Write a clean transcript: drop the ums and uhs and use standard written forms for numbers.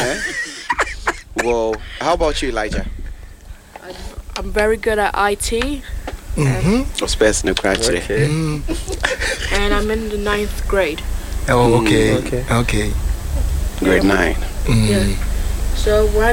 Well, how about you, Elijah? I'm very good at IT. What's best in the crowd today? Okay. And I'm in the 9th grade. Oh, okay. Okay. Okay. Grade 9. Yeah. So